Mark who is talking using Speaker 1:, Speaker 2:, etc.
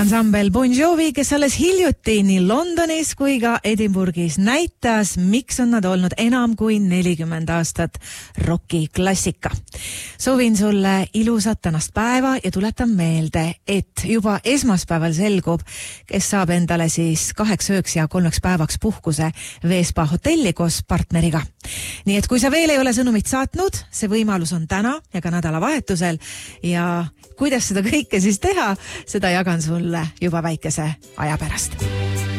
Speaker 1: Ansambel Bon Jovi, kes alles hiljuti nii Londonis kui ka Edinburghis näitas, miks on nad olnud enam kui 40 aastat rokiklassika. Soovin sulle ilusat tänast päeva ja tuletan meelde, et juba esmaspäeval selgub, kes saab endale siis 8 ööks ja 3 päevaks puhkuse Veespa hotelli koos partneriga. Nii et kui sa veel ei ole sõnumit saatnud, see võimalus on täna ja ka nädalavahetusel ja kuidas seda kõike siis teha, seda jagan sulle juba väikese aja pärast.